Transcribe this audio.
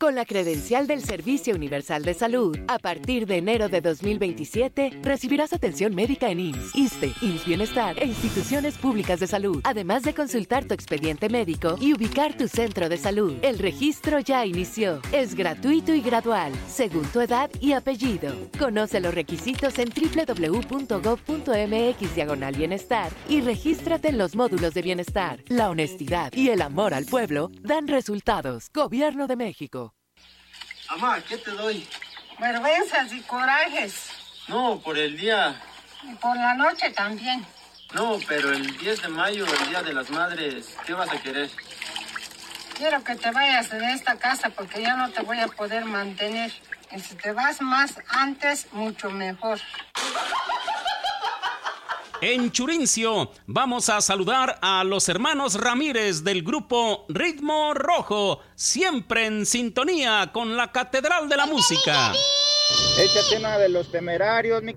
Con la credencial del Servicio Universal de Salud, a partir de enero de 2027, recibirás atención médica en IMSS, ISSSTE, IMSS Bienestar e instituciones públicas de salud, además de consultar tu expediente médico y ubicar tu centro de salud. El registro ya inició. Es gratuito y gradual, según tu edad y apellido. Conoce los requisitos en www.gov.mx/bienestar y regístrate en los módulos de bienestar. La honestidad y el amor al pueblo dan resultados. Gobierno de México. Mamá, ¿qué te doy? Vergüenzas y corajes. No, por el día. Y por la noche también. No, pero el 10 de mayo, el Día de las Madres, ¿qué vas a querer? Quiero que te vayas de esta casa porque ya no te voy a poder mantener. Y si te vas más antes, mucho mejor. En Churincio vamos a saludar a los hermanos Ramírez del grupo Ritmo Rojo, siempre en sintonía con la Catedral de la Música. Este tema de los Temerarios, mi